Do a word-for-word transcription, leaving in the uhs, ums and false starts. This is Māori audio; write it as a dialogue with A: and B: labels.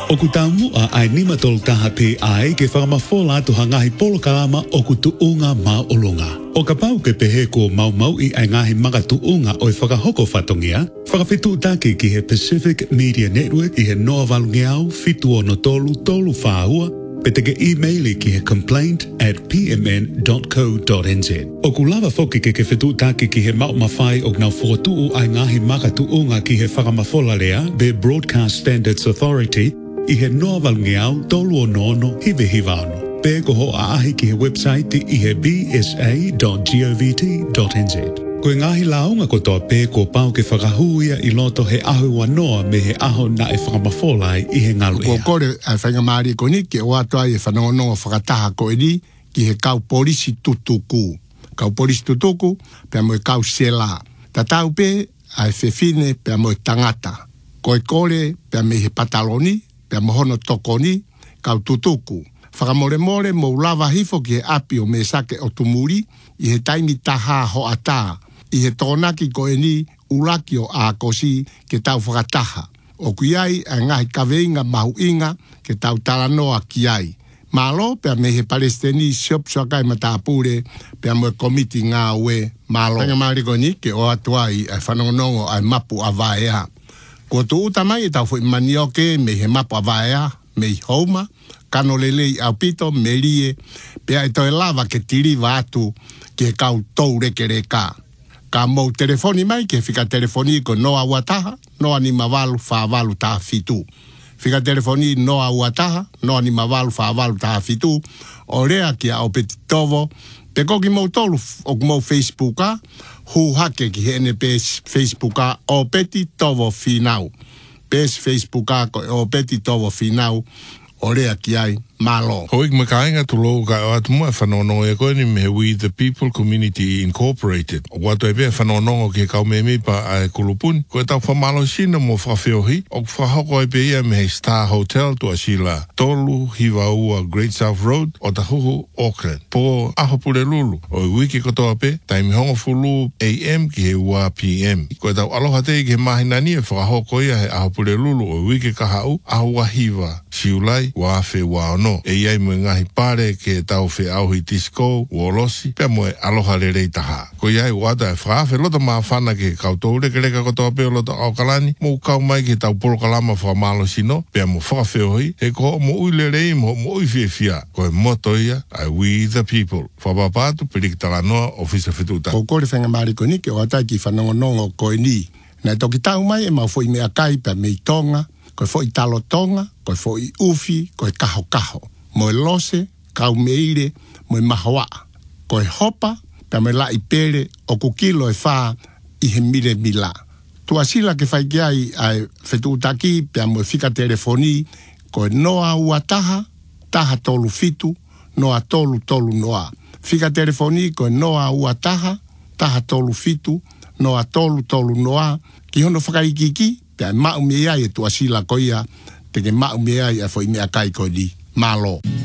A: Oku taumua ai nimatol taha pe ai ke whakamafola tu hangahi polo kalama oku tuunga maolunga. O ka pau ke pehe ko mau mau i ai ngahi manga tuunga o i whakahoko whatongia, whakawhitu take ki he Pacific Media Network i he noa walungiau fitu o no tolu tolu whaua, pe te ke e-maili ki he complaint at p m n dot co dot n z. O ku lava foki ke ke whitu take ki he mau mawhai o ngau whotuu ai ngahi maka tuunga ki he whakamafola lea, be Broadcast Standards Authority, i he noa walungiau tolu o nono hive hivano. Pe ko ho a ahi ki he website i he b s a dot govt dot n z. Koe ngahi launga ko toa pe ko pau ke whakahuia i loto he ahu wanoa me he aho na e whakamafolai i he ngalu ea.
B: Ko kore a whangamari ko ni ke o atoa i e whanongonongo whakataha ko e ni ki he kau polisi tutuku. Kau polisi tutuku pe mo e kau sela. Tatau pe a e whewhine pe mo e tangata. Ko e kore pe me he pataloni pe mohono tokoni kau tutuku. Whakamore more mo lava hifo ki he api o me sake o tumuri i he taimi taha ho ata. I he tōnaki ko e ni uraki o a kosi ke tau whakataha. O kuiai a ngahi kaweinga mahu inga ke tau talanoa ki ai. Malo pia me he Palestini siop soakai matapure pia mo e komiti ngā ue malo. Panga mariko ni ke o atuai ai whanongonongo ai mapu a vaea. Ko tu utamai e tau fo manioke me he mapu a vaea me i houma. Kano lelei au pito me lie pia e toi lava ke tiri vatu ke kau tou reke reka. Ka mou telefoni mai ke fika telefoni ko noa uataha, noa ni mavalu whaavalu taha fitu. Fika telefoni noa uataha, noa ni mavalu whaavalu taha fitu. O rea ki a o peti tovo, pe koki mou tolu o mou Facebooka, hu hake ki he ene pes Facebooka o peti tovo finau. Pes Facebooka ko o peti tovo finau. O rea ki ai, malo.
C: Hoik me kainga tu lo ka o atu mua whanono e koe ni me We the People Community Incorporated. O watu e pia whanono ke kau me me pa a e kulupuni. Koe tau whamalo sina mo whawhiohi. O whahoko e pia me he Star Hotel tu a sila tolu hiwa ua Great South Road o tahuhu Auckland. Po aho pule lulu. O i wiki kotoa pe, taimi hongo fulu A M ki he ua P M. Koe tau aloha te ki he mahinani e whahoko ia he aho pule lulu o i wiki kahau aho wa hiwa. Siulai wa fe wa no e iai mo ngahi pare ke tau fe auhi disco wolosi pe mo aloha le rei taha ko iai wada e whaafe lota maa whana ke kau toure ke reka kotoa pe lota au kalani mo kau mai ke tau polo kalama wha malo sino pe mo whaafe ohi e ko mo ui le rei mo mo ui fie fia ko e moto ia ai We the People whabapatu perikitala noa ofisa fetuta
B: ko kore whenga mariko ni ke o atai ki whanongonongo ko e ni na toki tau mai e mau fo i mea kai pe me i tonga ko e fo i talo tonga ko e fo i ufi ko e kaho kaho mo e lose, kau meire, mo e mahawa. Ko e hopa, pia me la i pere, o kukilo e wha i he mire mila. Tua sila ke whai kia i ai whetu utaki, pia mo e whika telefoni, ko e noa ua taha, taha tolu fitu, noa tolu tolu noa. Whika telefoni, ko e noa ua taha, taha tolu fitu, noa tolu tolu noa. Ki hono whakaikiki, pia mau mea e tua sila ko ia, te ke mau mea e fo i mea kai ko di. Malo.